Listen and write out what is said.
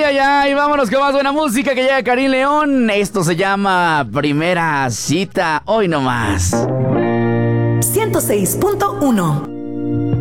ay, ay. Vámonos con más buena música que llega Karim León. Esto se llama Primera Cita. Hoy nomás. 106.1